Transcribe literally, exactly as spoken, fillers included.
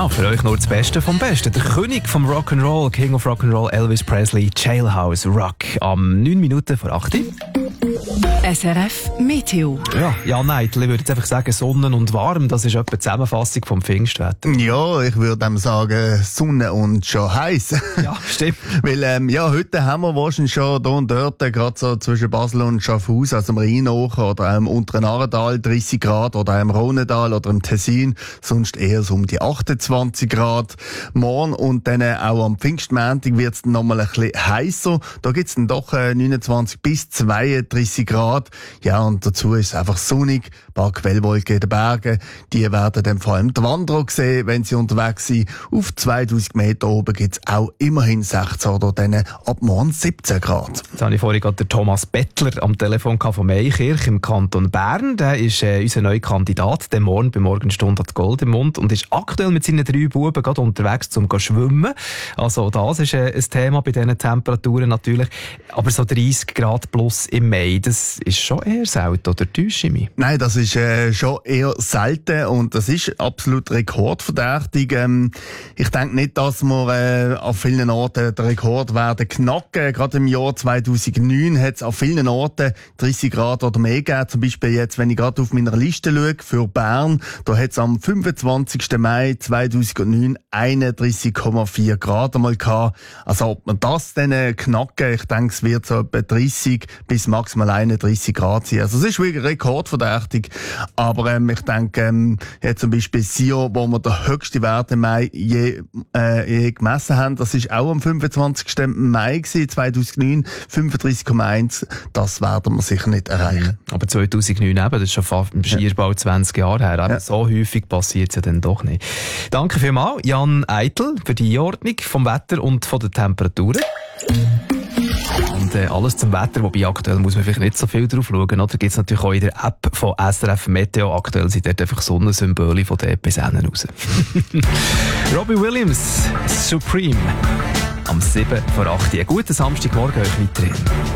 Ja, für euch nur das Beste vom Besten. Der König vom Rock'n'Roll, King of Rock'n'Roll, Elvis Presley, Jailhouse Rock. Am neun Minuten vor acht. S R F Meteo. Ja, Jan Eitel, ich würde jetzt einfach sagen, Sonne und warm, das ist etwa die Zusammenfassung vom Pfingstwetter. Ja, ich würde dem sagen, Sonne und schon heiß. Ja, stimmt. Weil, ähm, ja, heute haben wir wahrscheinlich schon da und dort, gerade so zwischen Basel und Schaffhausen, also im Rheinacher oder im unteren Aartal dreißig Grad oder im Rhonedal oder im Tessin, sonst eher so um die achtundzwanzig Grad. Morgen und dann auch am Pfingstmontag wird es nochmal ein bisschen heißer. Da gibt's dann doch äh, neunundzwanzig bis zweiunddreißig Grad. Ja, und dazu ist es einfach sonnig, ein paar Quellwolken in den Bergen. Die werden dann vor allem die Wanderer sehen, wenn sie unterwegs sind. Auf zweitausend Meter oben gibt's auch immerhin sechzehn oder dann ab morgen siebzehn Grad. Jetzt habe ich vorhin gerade den Thomas Bettler am Telefon von Meikirch im Kanton Bern. Der ist äh, unser neuer Kandidat, der morgen bei Morgenstunde hat Gold im Mund und ist aktuell mit seinen drei Buben gerade unterwegs zum schwimmen. Also das ist äh, ein Thema bei diesen Temperaturen natürlich. Aber so dreißig Grad plus im Mai, das ist schon eher selten, oder täusche ich mich? Nein, das ist äh, schon eher selten und das ist absolut rekordverdächtig. Ähm, ich denke nicht, dass wir äh, auf vielen Orten den Rekord werden knacken. Gerade im Jahr zweitausendneun hat es auf vielen Orten dreißig Grad oder mehr gegeben. Zum Beispiel jetzt, wenn ich gerade auf meiner Liste schaue, für Bern, da hat es am fünfundzwanzigsten Mai zweitausendneun einunddreißig Komma vier Grad einmal gehabt. Also ob man das dann äh, knacken, ich denke, es wird so etwa dreißig bis maximal einunddreißig Grad sein. Also es ist wirklich rekordverdächtig. Aber ähm, ich denke, ähm, jetzt zum Beispiel Sio, wo wir den höchsten Wert im Mai je, äh, je gemessen haben, das ist auch am fünfundzwanzigsten Mai gewesen, zweitausendneun, fünfunddreißig Komma eins. Das werden wir sicher nicht erreichen. Aber zweitausendneun eben, das ist schon fast im Skierbau zwanzig Jahre her. Ja. So häufig passiert es ja dann doch nicht. Danke vielmals, Jan Eitel, für die Einordnung vom Wetter und von den Temperaturen. Und äh, alles zum Wetter, wobei aktuell muss man vielleicht nicht so viel drauf schauen. Oder gibt es natürlich auch in der App von S R F Meteo. Aktuell sind dort einfach Sonnensymbole von den Episoden raus. Robbie Williams, Supreme. Am sieben vor acht. Einen guten Samstagmorgen euch weiterhin.